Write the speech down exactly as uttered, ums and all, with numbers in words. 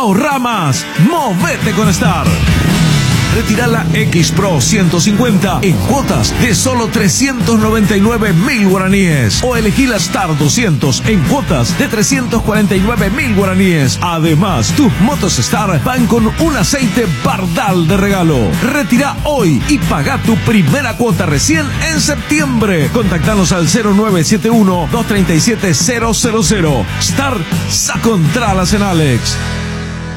ahorra más. Movete con Star. Retira la X-Pro ciento cincuenta en cuotas de solo trescientos noventa y nueve mil guaraníes. O elegí la Star doscientos en cuotas de trescientos cuarenta y nueve mil guaraníes. Además, tus motos Star van con un aceite Bardal de regalo. Retira hoy y paga tu primera cuota recién en septiembre. Contactanos al cero nueve siete uno, dos tres siete, cero cero cero. Star Sacontralas en Alex.